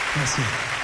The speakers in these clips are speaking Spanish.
Así.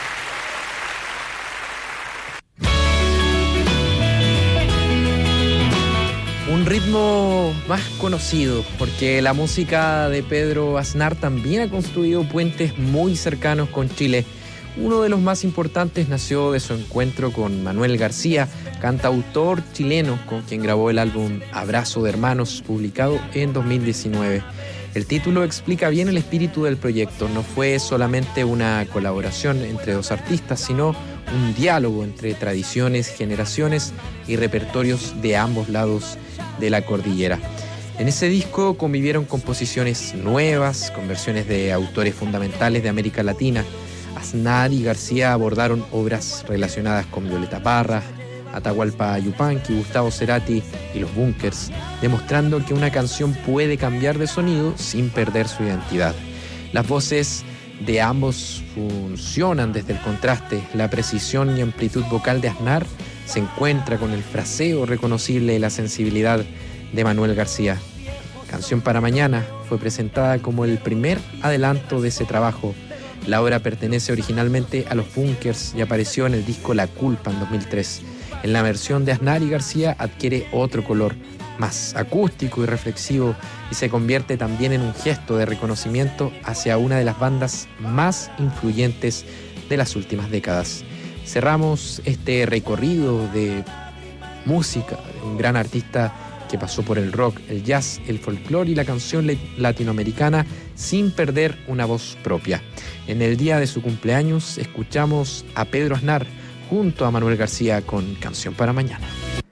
Un ritmo más conocido, porque la música de Pedro Aznar también ha construido puentes muy cercanos con Chile. Uno de los más importantes nació de su encuentro con Manuel García, cantautor chileno con quien grabó el álbum Abrazo de Hermanos, publicado en 2019. El título explica bien el espíritu del proyecto. No fue solamente una colaboración entre dos artistas, sino un diálogo entre tradiciones, generaciones y repertorios de ambos lados de la cordillera. En ese disco convivieron composiciones nuevas, con versiones de autores fundamentales de América Latina. Aznar y García abordaron obras relacionadas con Violeta Parra, Atahualpa Yupanqui, Gustavo Cerati y Los Bunkers, demostrando que una canción puede cambiar de sonido sin perder su identidad. Las voces de ambos funcionan desde el contraste. La precisión y amplitud vocal de Aznar se encuentra con el fraseo reconocible y la sensibilidad de Manuel García. Canción para Mañana fue presentada como el primer adelanto de ese trabajo. La obra pertenece originalmente a Los Bunkers y apareció en el disco La Culpa en 2003. En la versión de Aznar y García adquiere otro color, más acústico y reflexivo, y se convierte también en un gesto de reconocimiento hacia una de las bandas más influyentes de las últimas décadas. Cerramos este recorrido de música de un gran artista que pasó por el rock, el jazz, el folclore y la canción latinoamericana sin perder una voz propia. En el día de su cumpleaños escuchamos a Pedro Aznar junto a Manuel García con Canción para Mañana.